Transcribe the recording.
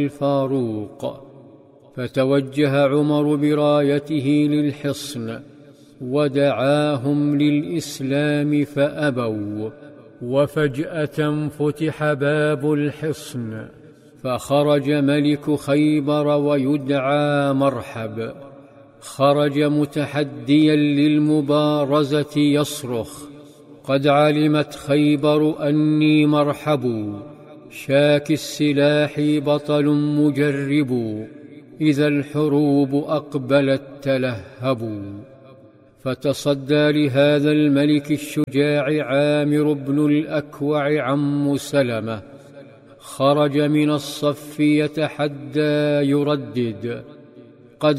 الفاروق، فتوجه عمر برايته للحصن ودعاهم للإسلام فأبوا، وفجأة فتح باب الحصن فخرج ملك خيبر ويدعى مرحب، خرج متحديا للمبارزة يصرخ: قد علمت خيبر أني مرحب، شاك السلاح بطل مجرب، إذا الحروب أقبلت تلهبوا. فتصدى لهذا الملك الشجاع عامر بن الأكوع عم سلمة، خرج من الصف يتحدى يردد: